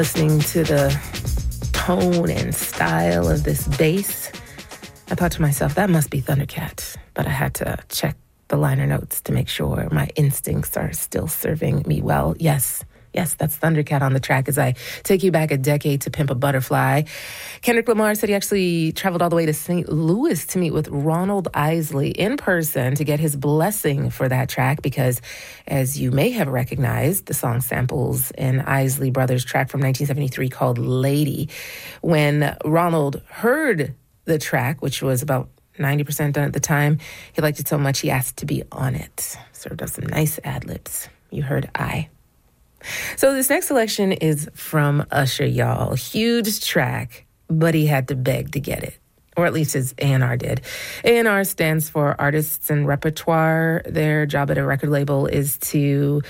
Listening to the tone and style of this bass, I thought to myself, that must be Thundercat. But I had to check the liner notes to make sure my instincts are still serving me well. Yes, that's Thundercat on the track as I take you back a decade to Pimp a Butterfly. Kendrick Lamar said he actually traveled all the way to St. Louis to meet with Ronald Isley in person to get his blessing for that track because, as you may have recognized, the song samples an Isley Brothers track from 1973 called Lady. When Ronald heard the track, which was about 90% done at the time, he liked it so much he asked to be on it. Served up some nice ad-libs. You heard I. So this next selection is from Usher, y'all. Huge track, but he had to beg to get it. Or at least his A&R did. A&R stands for Artists and Repertoire. Their job at a record label is to,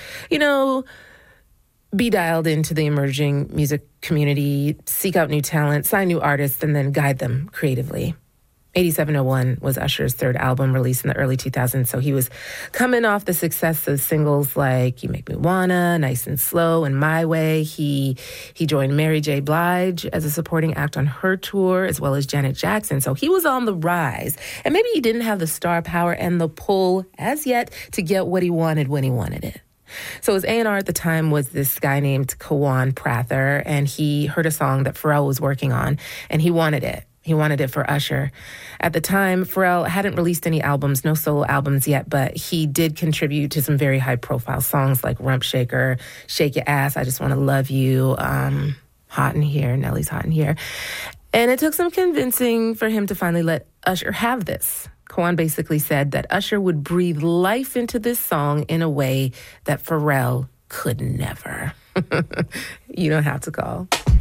be dialed into the emerging music community, seek out new talent, sign new artists, and then guide them creatively. 8701 was Usher's third album released in the early 2000s, so he was coming off the success of singles like You Make Me Wanna, Nice and Slow, and My Way. He joined Mary J. Blige as a supporting act on her tour, as well as Janet Jackson, so he was on the rise. And maybe he didn't have the star power and the pull as yet to get what he wanted when he wanted it. So his A&R at the time was this guy named Kawan Prather, and he heard a song that Pharrell was working on, and he wanted it. He wanted it for Usher. At the time, Pharrell hadn't released any albums, no solo albums yet, but he did contribute to some very high-profile songs like Rump Shaker, Shake Your Ass, I Just Want to Love You, Hot in Here, Nelly's Hot in Here. And it took some convincing for him to finally let Usher have this. Kawan basically said that Usher would breathe life into this song in a way that Pharrell could never. You don't have to call.